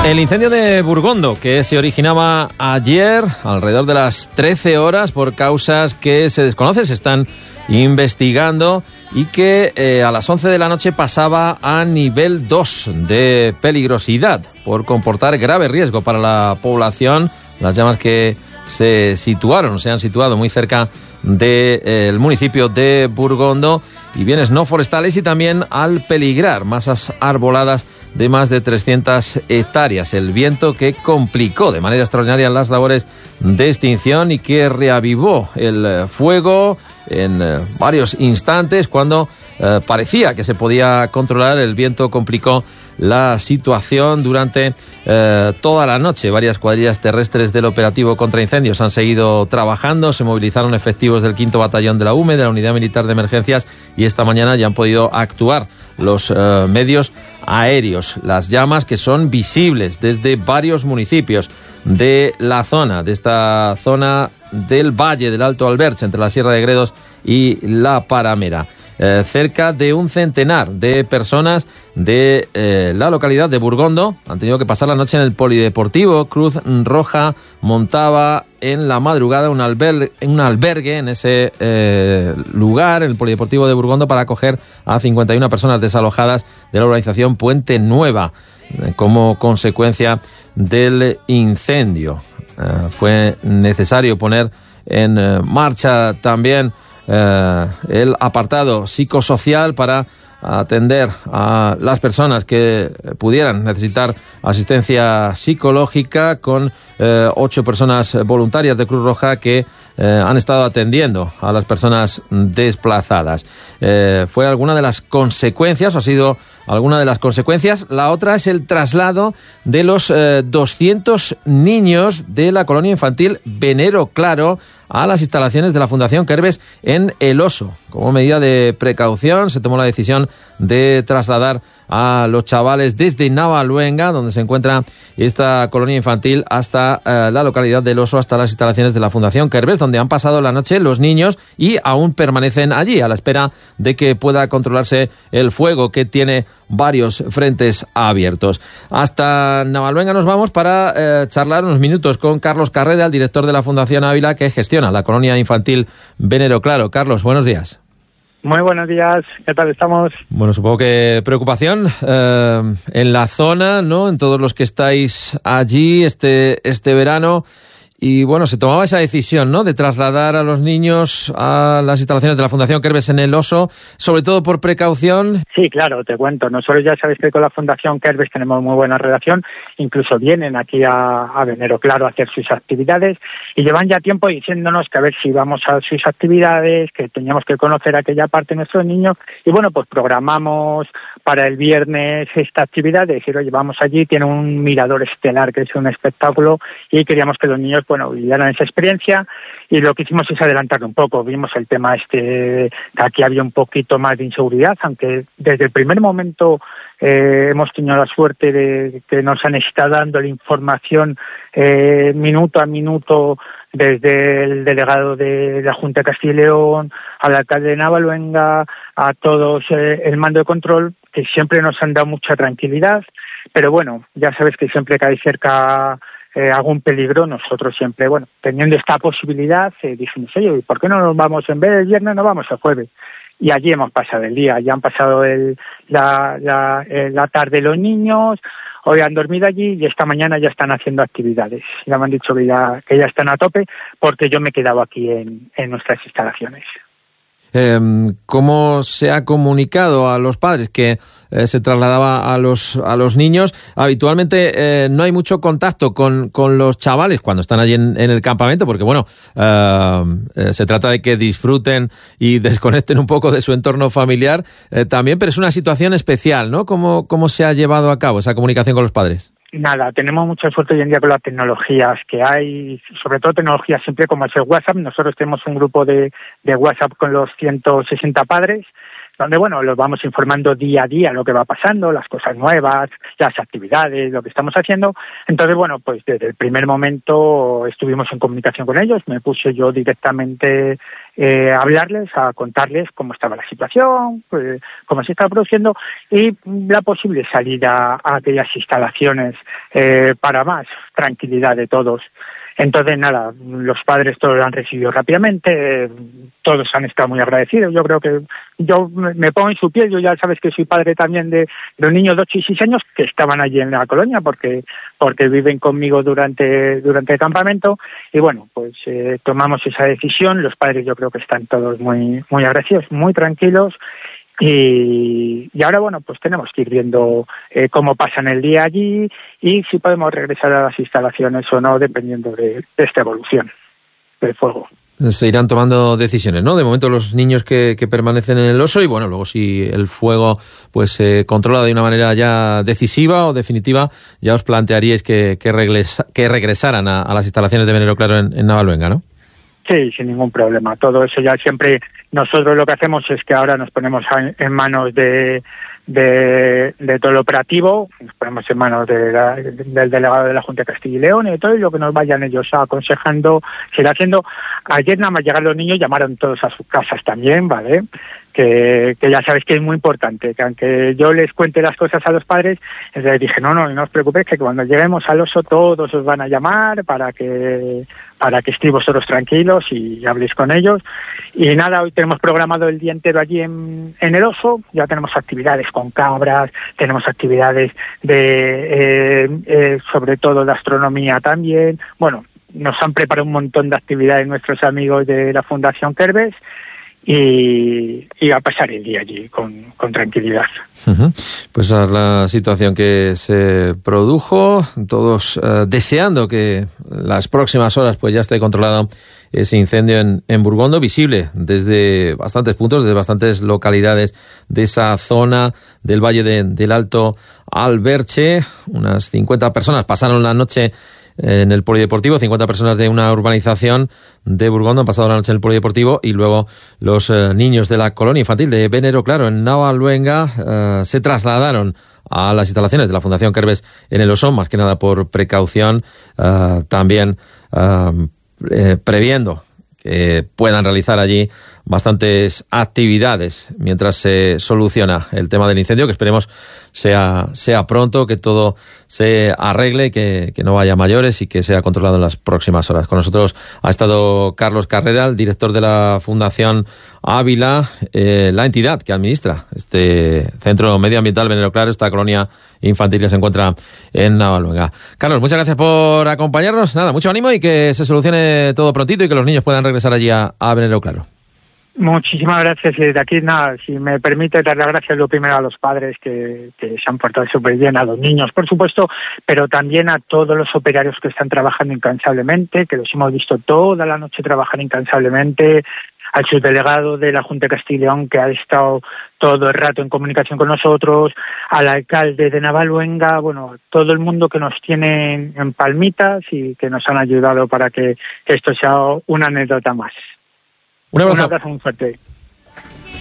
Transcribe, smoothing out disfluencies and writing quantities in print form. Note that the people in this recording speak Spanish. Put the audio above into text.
El incendio de Burgondo, que se originaba ayer alrededor de las 13 horas por causas que se desconocen, se están investigando, y que a las 11 de la noche pasaba a nivel 2 de peligrosidad por comportar grave riesgo para la población. Las llamas que se han situado muy cerca del municipio de Burgondo, y bienes no forestales, y también al peligrar masas arboladas de más de 300 hectáreas. El viento que complicó de manera extraordinaria las labores de extinción y que reavivó el fuego en varios instantes. Cuando parecía que se podía controlar, el viento complicó la situación durante toda la noche. Varias cuadrillas terrestres del operativo contra incendios han seguido trabajando. Se movilizaron efectivos del 5º Batallón de la UME, de la Unidad Militar de Emergencias, y esta mañana ya han podido actuar los medios aéreos. Las llamas que son visibles desde varios municipios de la zona, de esta zona del Valle del Alto Alberche, entre la Sierra de Gredos y la Paramera. Cerca de un centenar de personas de la localidad de Burgondo han tenido que pasar la noche en el polideportivo. Cruz Roja montaba en la madrugada un albergue en ese lugar, en el polideportivo de Burgondo, para acoger a 51 personas desalojadas de la urbanización Puente Nueva como consecuencia del incendio. Fue necesario poner en marcha también el apartado psicosocial para atender a las personas que pudieran necesitar asistencia psicológica, con 8 personas voluntarias de Cruz Roja que han estado atendiendo a las personas desplazadas. Fue alguna de las consecuencias, o ha sido alguna de las consecuencias. La otra es el traslado de los 200 niños de la colonia infantil Venero Claro a las instalaciones de la Fundación Querves en El Oso. Como medida de precaución, se tomó la decisión de trasladar a los chavales desde Navaluenga, donde se encuentra esta colonia infantil, hasta la localidad del Oso, hasta las instalaciones de la Fundación Querves, donde han pasado la noche los niños y aún permanecen allí a la espera de que pueda controlarse el fuego, que tiene varios frentes abiertos. Hasta Navaluenga nos vamos para charlar unos minutos con Carlos Carrera, el director de la Fundación Ávila, que gestiona la colonia infantil Venero Claro. Carlos, buenos días. Muy buenos días, ¿qué tal estamos? Bueno, supongo que preocupación en la zona, ¿no? En todos los que estáis allí este verano. Y bueno, se tomaba esa decisión, ¿no?, de trasladar a los niños a las instalaciones de la Fundación Querves en El Oso, sobre todo por precaución. Sí, claro, te cuento. Nosotros ya sabéis que con la Fundación Querves tenemos muy buena relación. Incluso vienen aquí a Venero Claro a hacer sus actividades, y llevan ya tiempo diciéndonos que a ver si vamos a sus actividades, que teníamos que conocer aquella parte de nuestros niños. Y bueno, pues programamos para el viernes esta actividad, de decir, oye, vamos allí, tiene un mirador estelar que es un espectáculo, y queríamos que los niños, bueno, vivieran esa experiencia, y lo que hicimos es adelantarlo un poco. Vimos el tema que aquí había un poquito más de inseguridad, aunque desde el primer momento hemos tenido la suerte de que nos han estado dando la información minuto a minuto, desde el delegado de la Junta de Castilla y León, al alcalde de Navaluenga, a todos el mando de control, que siempre nos han dado mucha tranquilidad. Pero bueno, ya sabes que siempre que hay cerca algún peligro, nosotros siempre, bueno, teniendo esta posibilidad, dijimos, oye, ¿por qué no nos vamos, en vez del viernes, no vamos el jueves? Y allí hemos pasado el día, ya han pasado la tarde los niños, hoy han dormido allí, y esta mañana ya están haciendo actividades. Ya me han dicho que ya están a tope, porque yo me he quedado aquí en nuestras instalaciones. ¿Cómo se ha comunicado a los padres que se trasladaba a los niños? Habitualmente no hay mucho contacto con los chavales cuando están allí en el campamento, porque bueno, se trata de que disfruten y desconecten un poco de su entorno familiar también, pero es una situación especial, ¿no? ¿Cómo se ha llevado a cabo esa comunicación con los padres? Nada, tenemos mucha suerte hoy en día con las tecnologías que hay, sobre todo tecnologías siempre como es el WhatsApp. Nosotros tenemos un grupo de WhatsApp con los 160 padres, donde, bueno, los vamos informando día a día lo que va pasando, las cosas nuevas, las actividades, lo que estamos haciendo. Entonces, bueno, pues desde el primer momento estuvimos en comunicación con ellos, me puse yo directamente a hablarles, a contarles cómo estaba la situación, cómo se estaba produciendo y la posible salida a aquellas instalaciones para más tranquilidad de todos. Entonces, nada, los padres todos lo han recibido rápidamente, todos han estado muy agradecidos. Yo creo que yo me pongo en su piel, yo ya sabes que soy padre también de los niños de 8 y 6 años que estaban allí en la colonia porque viven conmigo durante el campamento y bueno, pues tomamos esa decisión. Los padres yo creo que están todos muy agradecidos, muy tranquilos. Y ahora, bueno, pues tenemos que ir viendo cómo pasan el día allí y si podemos regresar a las instalaciones o no, dependiendo de esta evolución del fuego. Se irán tomando decisiones, ¿no? De momento los niños que permanecen en el oso y, bueno, luego si el fuego pues se controla de una manera ya decisiva o definitiva, ya os plantearíais que regresaran a las instalaciones de Venero Claro en Navalluenga, ¿no? Sí, sin ningún problema. Todo eso ya siempre nosotros lo que hacemos es que ahora nos ponemos en manos de todo el operativo, nos ponemos en manos del delegado de la Junta de Castilla y León y todo, y lo que nos vayan ellos aconsejando se irá haciendo. Ayer nada más llegar los niños llamaron todos a sus casas también, ¿vale? Que ya sabéis que es muy importante, que aunque yo les cuente las cosas a los padres, les dije, no os preocupéis, que cuando lleguemos al oso todos os van a llamar para que estéis vosotros tranquilos y habléis con ellos. Y nada, hoy tenemos programado el día entero allí en el oso, ya tenemos actividades con cabras, tenemos actividades sobre todo de astronomía también. Bueno, nos han preparado un montón de actividades nuestros amigos de la Fundación Kerbes y a pasar el día allí con tranquilidad. Uh-huh. Pues esa es la situación que se produjo, todos deseando que las próximas horas pues ya esté controlado ese incendio en Burgondo, visible desde bastantes puntos, desde bastantes localidades de esa zona del Valle del Alto Alberche. Unas 50 personas pasaron la noche en el polideportivo, 50 personas de una urbanización de Burgondo han pasado la noche en el polideportivo y luego los niños de la colonia infantil de Venero Claro en Navalluenga se trasladaron a las instalaciones de la Fundación Kerbes en el Oso, más que nada por precaución, también previendo que puedan realizar allí bastantes actividades mientras se soluciona el tema del incendio, que esperemos sea pronto, que todo se arregle, que no vaya mayores y que sea controlado en las próximas horas. Con nosotros ha estado Carlos Carrera, el director de la Fundación Ávila, la entidad que administra este centro medioambiental Venero Claro, esta colonia infantil que se encuentra en Navalluenga. Carlos, muchas gracias por acompañarnos. Nada, mucho ánimo y que se solucione todo prontito y que los niños puedan regresar allí a Venero Claro. Muchísimas gracias. Y desde aquí, nada, si me permite dar las gracias lo primero a los padres que se han portado súper bien, a los niños, por supuesto, pero también a todos los operarios que están trabajando incansablemente, que los hemos visto toda la noche trabajar incansablemente, al subdelegado de la Junta de Castilla y León, que ha estado todo el rato en comunicación con nosotros, al alcalde de Navalluenga, bueno, todo el mundo que nos tiene en palmitas y que nos han ayudado para que esto sea una anécdota más. Un abrazo. Un abrazo muy fuerte.